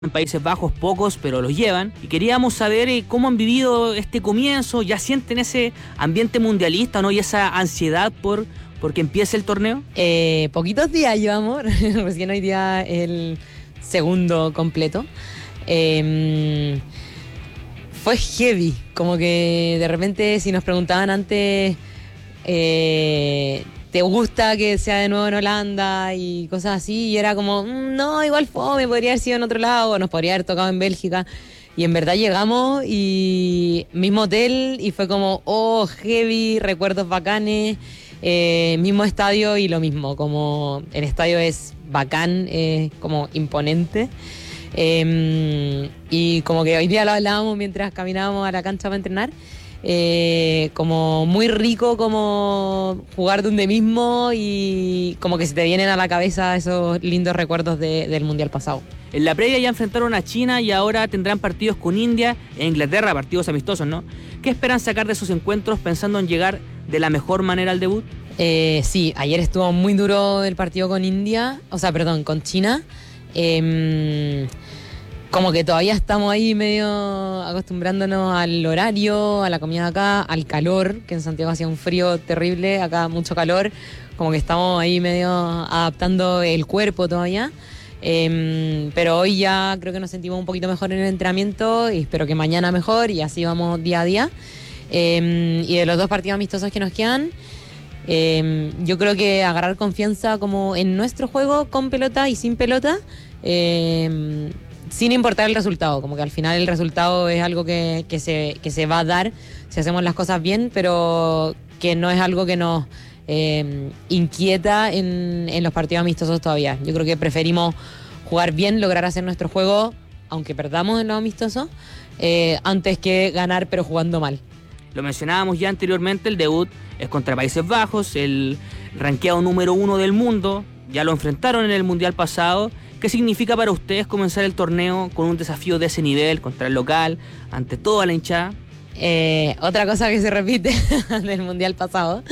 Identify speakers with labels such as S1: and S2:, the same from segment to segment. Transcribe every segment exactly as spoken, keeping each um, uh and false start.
S1: En Países Bajos pocos, pero los llevan. Y queríamos saber eh, cómo han vivido este comienzo. ¿Ya sienten ese ambiente mundialista, no? Y esa ansiedad por, por que empiece el torneo.
S2: Eh, poquitos días llevamos, recién hoy día el segundo completo. Eh, fue heavy, como que de repente si nos preguntaban antes... Eh, ¿te gusta que sea de nuevo en Holanda? Y cosas así, y era como, mmm, no, igual fome, podría haber sido en otro lado, nos podría haber tocado en Bélgica. Y en verdad llegamos y mismo hotel y fue como, oh, heavy, recuerdos bacanes, eh, mismo estadio y lo mismo, como el estadio es bacán, eh, como imponente. Eh, y como que hoy día lo hablábamos mientras caminábamos a la cancha para entrenar. Eh, como muy rico como jugar donde mismo y como que se te vienen a la cabeza esos lindos recuerdos de, del Mundial pasado.
S1: En la previa ya enfrentaron a China y ahora tendrán partidos con India e Inglaterra, partidos amistosos, ¿no? ¿Qué esperan sacar de esos encuentros pensando en llegar de la mejor manera al debut?
S2: Eh, sí, ayer estuvo muy duro el partido con India, o sea, perdón, con China. Eh, Como que todavía estamos ahí medio acostumbrándonos al horario, a la comida de acá, al calor, que en Santiago hacía un frío terrible, acá mucho calor, como que estamos ahí medio adaptando el cuerpo todavía. Eh, pero hoy ya creo que nos sentimos un poquito mejor en el entrenamiento y espero que mañana mejor y así vamos día a día. Eh, y de los dos partidos amistosos que nos quedan, eh, yo creo que agarrar confianza como en nuestro juego con pelota y sin pelota, eh, sin importar el resultado, como que al final el resultado es algo que, que, se, que se va a dar si hacemos las cosas bien, pero que no es algo que nos eh, inquieta en, en los partidos amistosos todavía. Yo creo que preferimos jugar bien, lograr hacer nuestro juego, aunque perdamos en los amistosos, eh, antes que ganar pero jugando mal.
S1: Lo mencionábamos ya anteriormente, el debut es contra Países Bajos, el rankeado número uno del mundo, ya lo enfrentaron en el Mundial pasado. ¿Qué significa para ustedes comenzar el torneo con un desafío de ese nivel, contra el local, ante toda la hinchada?
S2: Eh, otra cosa que se repite del Mundial pasado.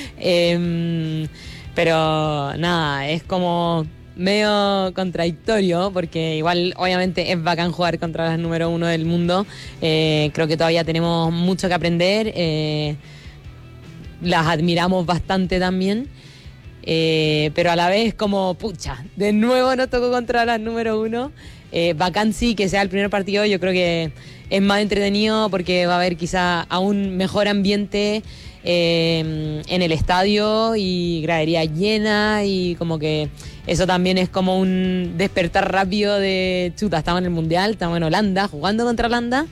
S2: Eh, pero nada, es como medio contradictorio, porque igual obviamente es bacán jugar contra las número uno del mundo. Eh, creo que todavía tenemos mucho que aprender. Eh, las admiramos bastante también. Eh, pero a la vez como, pucha, de nuevo nos tocó contra las número uno. Eh, bacán sí que sea el primer partido, yo creo que es más entretenido porque va a haber quizá aún mejor ambiente eh, en el estadio y gradería llena y como que eso también es como un despertar rápido de chuta, estamos en el Mundial, estamos en Holanda, jugando contra Holanda.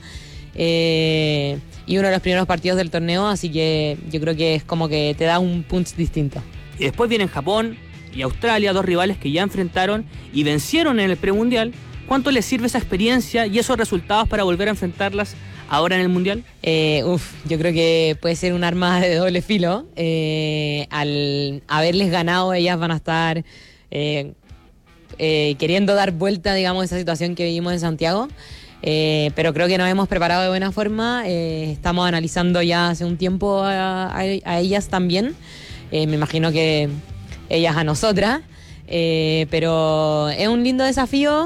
S2: Eh, y uno de los primeros partidos del torneo, así que yo creo que es como que te da un punch distinto.
S1: Y después vienen Japón y Australia, dos rivales que ya enfrentaron y vencieron en el premundial. ¿Cuánto les sirve esa experiencia y esos resultados para volver a enfrentarlas ahora en el mundial?
S2: Eh, uf, yo creo que puede ser un arma de doble filo. Eh, al haberles ganado, ellas van a estar eh, eh, queriendo dar vuelta, digamos, a esa situación que vivimos en Santiago. Eh, pero creo que nos hemos preparado de buena forma. Eh, estamos analizando ya hace un tiempo a, a, a ellas también. Eh, me imagino que ellas a nosotras, eh, pero es un lindo desafío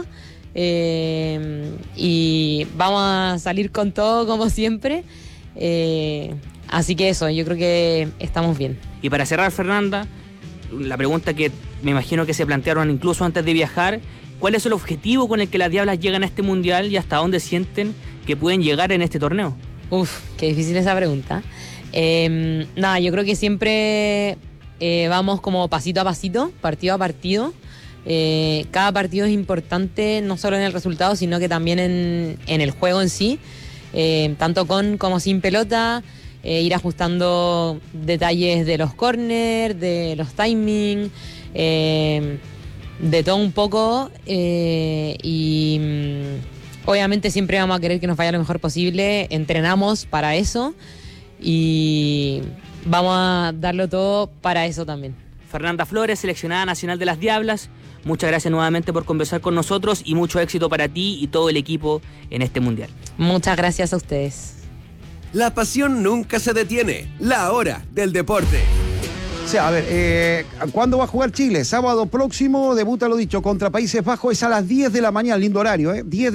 S2: eh, y vamos a salir con todo como siempre, eh, así que eso, yo creo que estamos bien.
S1: Y para cerrar, Fernanda, la pregunta que me imagino que se plantearon incluso antes de viajar, ¿cuál es el objetivo con el que las Diablas llegan a este mundial y hasta dónde sienten que pueden llegar en este torneo?
S2: Uf, qué difícil esa pregunta. Eh, nada, yo creo que siempre eh, vamos como pasito a pasito, partido a partido. Eh, cada partido es importante, no solo en el resultado, sino que también en, en el juego en sí, eh, tanto con como sin pelota, eh, ir ajustando detalles de los corners, de los timings, eh, de todo un poco. Eh, y mm, obviamente siempre vamos a querer que nos vaya lo mejor posible, entrenamos para eso. Y vamos a darlo todo para eso también.
S1: Fernanda Flores, seleccionada nacional de las Diablas, muchas gracias nuevamente por conversar con nosotros y mucho éxito para ti y todo el equipo en este mundial.
S2: Muchas gracias a ustedes.
S3: La pasión nunca se detiene. La hora del deporte. O sea, a ver, eh, ¿cuándo va a jugar Chile? Sábado próximo, debuta, lo dicho, contra Países Bajos, es a las diez de la mañana, lindo horario, ¿eh? diez